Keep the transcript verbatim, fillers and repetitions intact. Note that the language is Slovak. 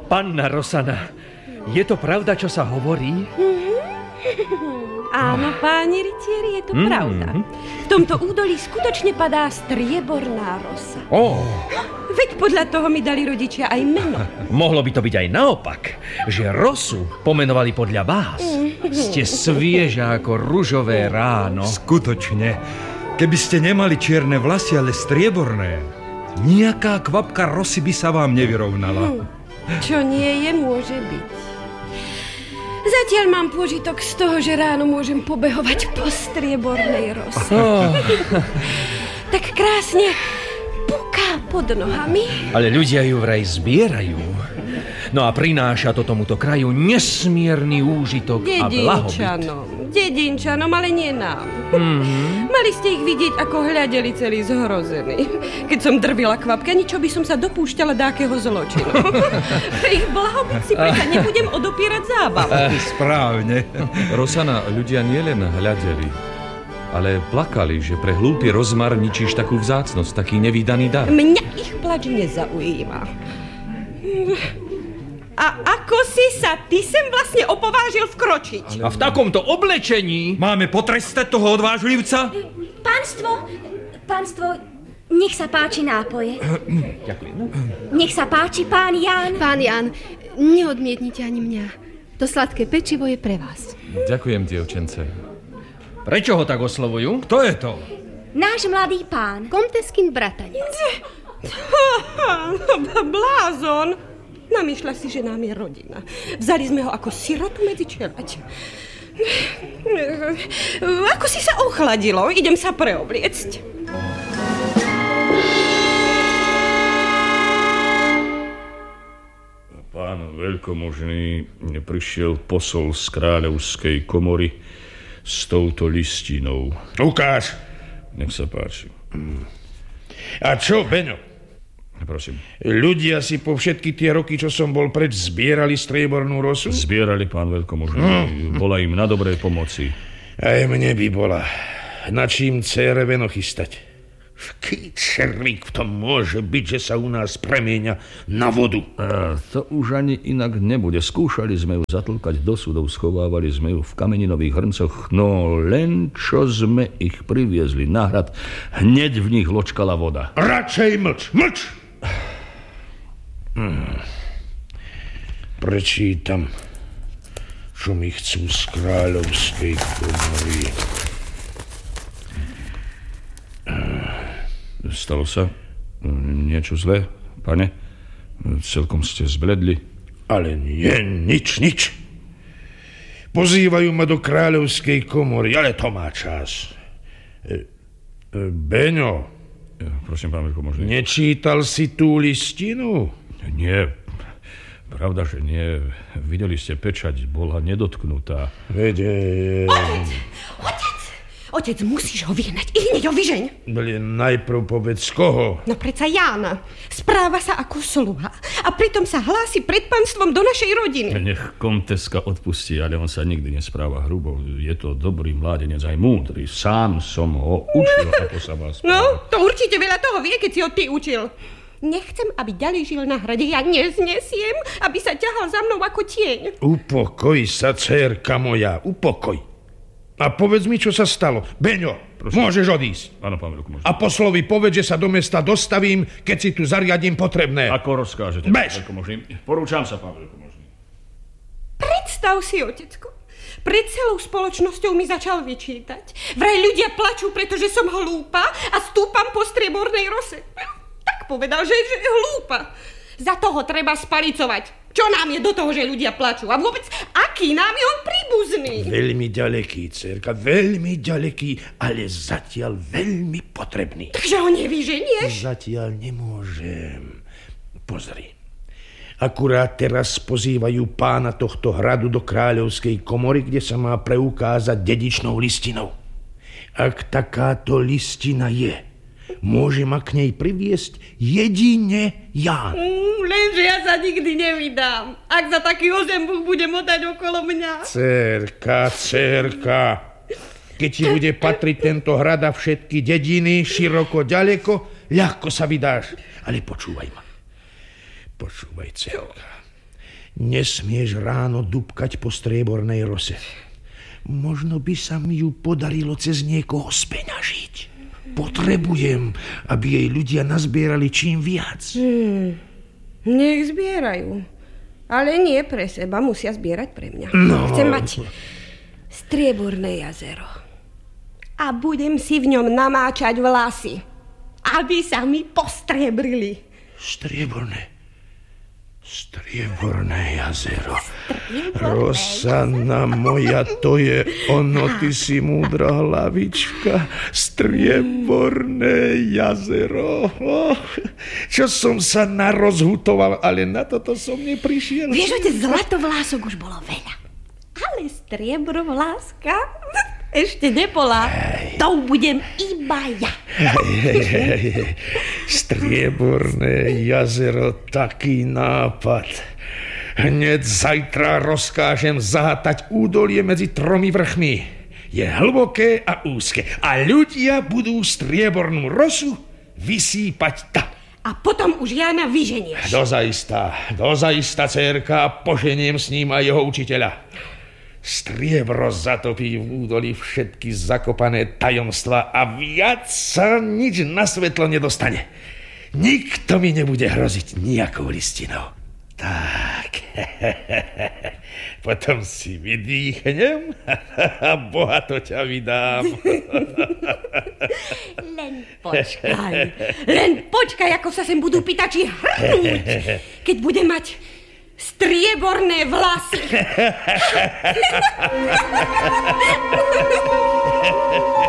Panna Rosana, je to pravda, čo sa hovorí? Áno, páni rytieri, je to mm-hmm. pravda. V tomto údolí skutočne padá strieborná rosa. Oh. Veď podľa toho mi dali rodičia aj meno. Mohlo by to byť aj naopak, že rosu pomenovali podľa vás. Ste svieža ako ružové ráno. Skutočne, keby ste nemali čierne vlasy, ale strieborné, nejaká kvapka rosy by sa vám nevyrovnala. Hm. Čo nie je, môže byť. Zatiaľ mám pôžitok z toho, že ráno môžem pobehovať po striebornej rose. Oh. Tak krásne puká pod nohami. Ale ľudia ju vraj zbierajú. No a prináša to tomuto kraju nesmierny úžitok a blahobyt. Dedinčanom, dedinčanom, ale nie nám. Mm-hmm. Mali ste ich vidieť, ako hľadeli celý zhrození. Keď som drvila kvapka, ničo by som sa dopúšťala dákeho zločinu. Pre ich blahobyt si predsa nebudem odopierať zábavu. Správne. Rosana, ľudia nielen hľadeli, ale plakali, že pre hlúpy rozmar ničíš takú vzácnosť, taký nevídaný dar. Mňa ich plač nezaujíma. A ako si sa ty sem vlastne opovážil vkročiť? A v takomto oblečení? Máme potrestať toho odvážlivca? Pánstvo, pánstvo, nech sa páči nápoje. Ďakujem. Nech sa páči, pán Ján. Pán Ján, neodmietnite ani mňa. To sladké pečivo je pre vás. Ďakujem, dievčence. Prečo ho tak oslovujú? Kto je to? Náš mladý pán. Komteskin bratanec. Blázon. Namýšľa si, že nám je rodina. Vzali sme ho ako sirotu medzi čeľaď. Ako si sa ochladilo? Idem sa preobliecť. Pán veľkomožný, prišiel posol z kráľovskej komory s touto listinou. Ukáž. Nech sa páči. A čo, Beňo? Prosím. Ľudia si po všetky tie roky, čo som bol preč, zbierali striebornú rosu? Zbierali, pán veľkomožný. Hmm. Bola im na dobrej pomoci. Aj mne by bola. Na čím dcére veno chystať? Aký červík v tom môže byť, že sa u nás premieňa na vodu? A to už ani inak nebude. Skúšali sme ju zatlkať do súdov, schovávali sme ju v kameninových hrncoch, no len čo sme ich priviezli na hrad, hneď v nich ločkala voda. Radšej mlč, mlč! Hmm. Prečítam, čo mi chcú z kráľovskej komory. Stalo sa niečo zlé, pane? Celkom ste zbledli. Ale nie, nič, nič. Pozývajú ma do kráľovskej komory, ale to má čas. E, e, Beňo, prosím, pán veľkomožný. Nečítal si tú listinu? Nie, pravda, že nie. Videli ste pečať, bola nedotknutá. Vede... Otec! Otec! Otec, musíš ho vyhnať. I hneď ho vyžeň. Blin, najprv povedz koho. No predsa Jána. Správa sa ako sluha. A pritom sa hlási pred panstvom do našej rodiny. Nech komteska odpustí, ale on sa nikdy nespráva hrubo. Je to dobrý mládenec, aj múdry. Sám som ho učil, ako sa vás správa. No, to určite veľa toho vie, keď si ho ty učil. Nechcem, aby ďalej žil na hrade. Ja neznesiem, aby sa ťahal za mnou ako tieň. Upokoj sa, dcérka moja, upokoj. A povedz mi, čo sa stalo. Beňo, prosím. Môžeš odísť. Áno, pán veľkomožný. A poslovi povedz, že sa do mesta dostavím, keď si tu zariadím potrebné. Ako rozkážete, Bež. pán veľkomožný. Porúčam sa, pán veľkomožný. Predstav si, otecko. Pred celou spoločnosťou mi začal vyčítať. Vraj ľudia plačú, pretože som hlúpa a stúpam po striebornej rose. Tak povedal, že je hlúpa. Za toho treba spalicovať. Čo nám je do toho, že ľudia plačú? A vôbec, aký nám je on príbuzný? Veľmi ďaleký, dcerka, veľmi ďaleký, ale zatiaľ veľmi potrebný. Takže ho nevyženieš? Zatiaľ nemôžem. Pozri. Akurát teraz pozývajú pána tohto hradu do kráľovskej komory, kde sa má preukázať dedičnou listinou. Ak takáto listina je, môže ma k nej priviesť jedine Ján. Mm, lenže ja sa nikdy nevydám. Ak za taký ozembuch bude motať okolo mňa. Dcerka, dcerka. Keď ti bude patriť tento hrad a všetky dediny, široko, ďaleko, ľahko sa vydáš. Ale počúvaj ma. Počúvaj, dcerka. Nesmieš ráno dúbkať po striebornej rose. Možno by sa mi ju podarilo cez niekoho speňažiť. Potrebujem, aby jej ľudia nazbierali čím viac. Hmm. Nech zbierajú. Ale nie pre seba, musia zbierať pre mňa. No. Chcem mať strieborné jazero. A budem si v ňom namáčať vlasy, aby sa mi postriebrili. Strieborné. Strieborné jazero. Rosanna moja, to je ono, ty si múdra hlavička. Strieborné jazero. Oh, čo som sa narozhutoval, ale na toto som neprišiel. Vieš, že zlatovlások už bolo veľa. Ale striebrovláska ešte nebola. To budem iba ja. Hej, hej, hej. Strieborné jazero, taký nápad. Hneď zajtra rozkážem zahatať údolie medzi tromi vrchmi. Je hlboké a úzke. A ľudia budú striebornú rosu vysýpať tam. A potom už Jána vyženieš. Dozajista, dozajista, dcérka, poženiem s ním aj jeho učiteľa. Striebro zatopí v údolí všetky zakopané tajomstvá a viac sa nič na svetlo nedostane. Nikto mi nebude hroziť nejakou listinou. Tak, potom si vydýchnem a bohato ťa vydám. Len počkaj, len počkaj, ako sa sem budú pýtači hrnúť, keď budem mať strieborné vlasy.